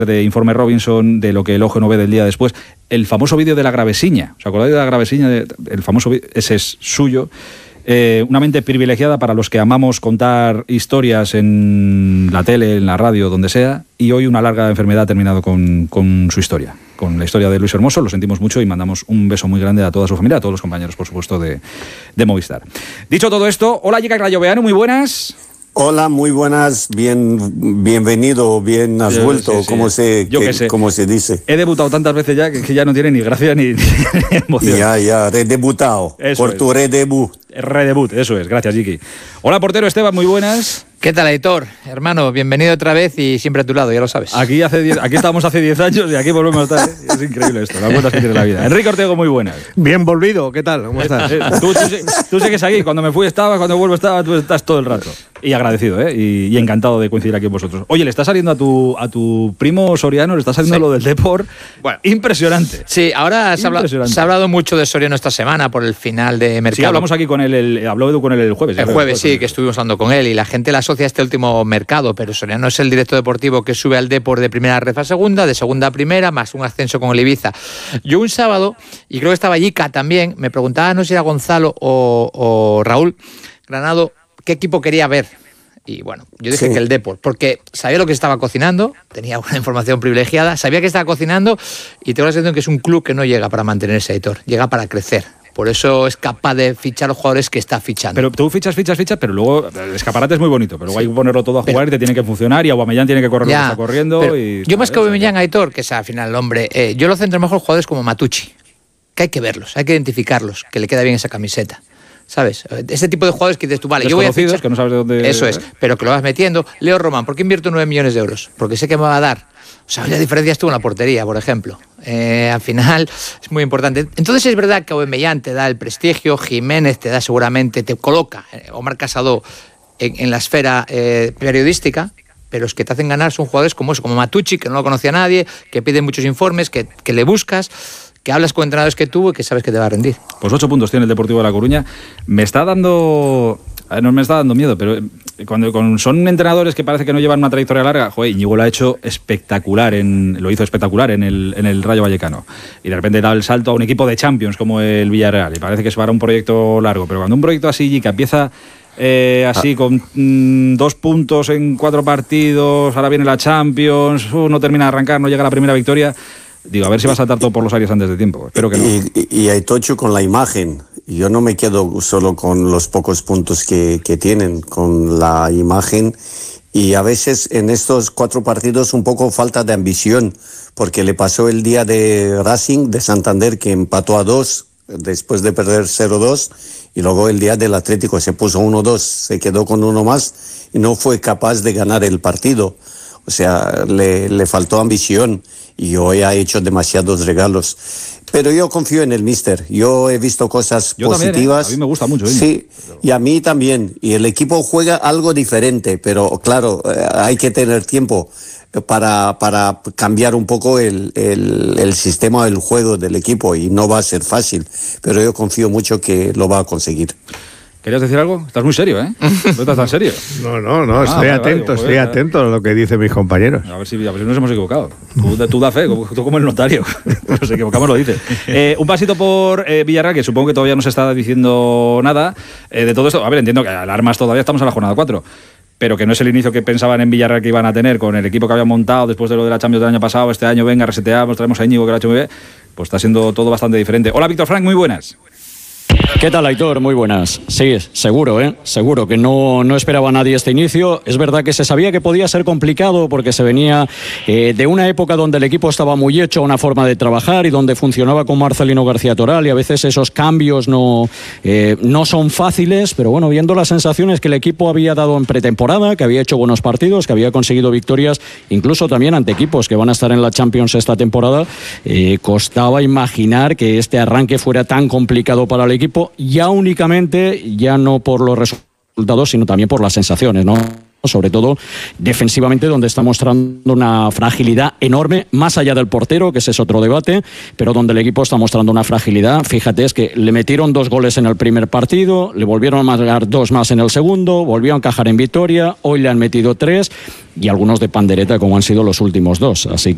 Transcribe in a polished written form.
de Informe Robinson, de lo que el ojo no ve del día después, el famoso vídeo de la gravesiña. ¿Os acordáis de la gravesiña? El famoso vídeo, ese es suyo. Una mente privilegiada para los que amamos contar historias en la tele, en la radio, donde sea, y hoy una larga enfermedad ha terminado con su historia, con la historia de Luis Hermoso. Lo sentimos mucho y mandamos un beso muy grande a toda su familia, a todos los compañeros, por supuesto, de Movistar. Dicho todo esto, hola, Jica Rayoveanu, muy buenas. Hola, muy buenas, bienvenido, bien has vuelto, sí. ¿Cómo se dice? He debutado tantas veces ya que ya no tiene ni gracia ni emoción. Ya, redebutado, eso por tu redebut. Redebut, eso es, gracias, Jiki. Hola, portero Esteban, muy buenas. ¿Qué tal, Aitor? Hermano, bienvenido otra vez y siempre a tu lado, ya lo sabes. Aquí estábamos hace 10 años y aquí volvemos a estar, ¿eh? Es increíble esto, las vueltas que tiene la vida. Enrique Ortego, muy buenas. Bien volvido, ¿qué tal? ¿Cómo estás? Tú sigues aquí, cuando me fui estaba, cuando vuelvo estaba, tú estás todo el rato. Y agradecido, ¿eh? Y encantado de coincidir aquí con vosotros. Oye, le está saliendo a tu primo Soriano, le está saliendo lo del Depor. Bueno, impresionante. Sí, ahora se ha hablado mucho de Soriano esta semana por el final de mercado. Sí, hablamos aquí con él, habló Edu con él el jueves. El jueves, sí, que estuvimos hablando con él y la gente la asocia a este último mercado, pero Soriano es el director deportivo que sube al Depor de primera red a segunda, de segunda a primera, más un ascenso con el Ibiza. Yo un sábado, y creo que estaba Jica también, me preguntaba, no sé si era Gonzalo o Raúl Granado, qué equipo quería ver. Y bueno, yo dije que el Depor, porque sabía lo que estaba cocinando, tenía una información privilegiada, sabía que estaba cocinando y tengo la sensación que es un club que no llega para mantenerse, Aitor, llega para crecer. Por eso es capaz de fichar los jugadores que está fichando. Pero tú fichas, pero luego el escaparate es muy bonito, pero luego hay que ponerlo todo a jugar y te tiene que funcionar y Aubameyang tiene que correr lo que está corriendo. Yo más que Aubameyang, Aitor, que es al final el hombre, yo lo centro mejor jugadores como Matucci, que hay que verlos, hay que identificarlos, que le queda bien esa camiseta. ¿Sabes? Ese tipo de jugadores que dices tú, vale, yo voy a fichar, que no sabes de dónde... Eso es, pero que lo vas metiendo. Leo Román, ¿por qué invierto 9 millones de euros? Porque sé que me va a dar. O sea, la diferencia estuvo en la portería, por ejemplo. Al final es muy importante. Entonces es verdad que Aubameyang te da el prestigio, Jiménez te da seguramente, te coloca, Omar Casado en la esfera periodística, pero es que te hacen ganar son jugadores como eso, como Matucci, que no lo conocía nadie, que piden muchos informes, que le buscas, que hablas con entrenadores que tuvo y que sabes que te va a rendir. Pues 8 puntos tiene el Deportivo de La Coruña. Me está dando... No me está dando miedo, pero cuando son entrenadores que parece que no llevan una trayectoria larga, joder, Íñigo lo ha hecho espectacular, lo hizo espectacular en el Rayo Vallecano. Y de repente da el salto a un equipo de Champions como el Villarreal. Y parece que es para un proyecto largo. Pero cuando un proyecto así, que empieza así con 2 puntos en 4 partidos, ahora viene la Champions, no termina de arrancar, no llega a la primera victoria... Digo, a ver si va a saltar todo por los aires antes de tiempo. Espero que no. Y hay tocho con la imagen. Yo no me quedo solo con los pocos puntos que tienen, con la imagen. Y a veces en estos 4 partidos un poco falta de ambición, porque le pasó el día de Racing de Santander, que empató a 2 después de perder 0-2, y luego el día del Atlético se puso 1-2, se quedó con 1 más y no fue capaz de ganar el partido. O sea, le faltó ambición y hoy ha hecho demasiados regalos. Pero yo confío en el míster. Yo he visto cosas positivas. También, a mí me gusta mucho. Sí, y a mí también. Y el equipo juega algo diferente, pero claro, hay que tener tiempo para cambiar un poco el sistema del juego del equipo y no va a ser fácil. Pero yo confío mucho que lo va a conseguir. ¿Querías decir algo? Estás muy serio, ¿eh? ¿No estás tan serio? No, estoy atento a lo que dicen mis compañeros. A ver si nos hemos equivocado. Tú da fe, tú como el notario. Nos equivocamos, lo dices. Un pasito por Villarreal, que supongo que todavía no se está diciendo nada de todo esto. A ver, entiendo que alarmas todavía, estamos en la jornada 4. Pero que no es el inicio que pensaban en Villarreal que iban a tener con el equipo que habían montado después de lo de la Champions del año pasado. Este año, venga, reseteamos, traemos a Íñigo, que lo ha hecho muy bien. Pues está siendo todo bastante diferente. Hola, Víctor Frank, muy buenas. ¿Qué tal, Aitor? Muy buenas. Sí, seguro, seguro que no esperaba nadie este inicio. Es verdad que se sabía que podía ser complicado porque se venía de una época donde el equipo estaba muy hecho a una forma de trabajar y donde funcionaba con Marcelino García Toral, y a veces esos cambios no son fáciles, pero bueno, viendo las sensaciones que el equipo había dado en pretemporada, que había hecho buenos partidos, que había conseguido victorias, incluso también ante equipos que van a estar en la Champions esta temporada, costaba imaginar que este arranque fuera tan complicado para el equipo, ya únicamente, ya no por los resultados, sino también por las sensaciones, ¿no? Sobre todo defensivamente, donde está mostrando una fragilidad enorme, más allá del portero, que ese es otro debate, pero donde el equipo está mostrando una fragilidad. Fíjate, es que le metieron 2 goles en el primer partido, le volvieron a marcar 2 más en el segundo, volvió a encajar en victoria, hoy le han metido 3 y algunos de pandereta como han sido los últimos 2, así